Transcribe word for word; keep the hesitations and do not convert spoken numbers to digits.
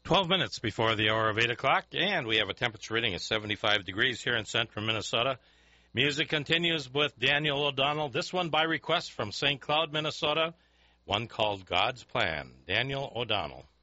twelve minutes before the hour of eight o'clock, and we have a temperature reading of seventy-five degrees here in central Minnesota. Music continues with Daniel O'Donnell, this one by request from Saint Cloud, Minnesota, one called God's Plan. Daniel O'Donnell.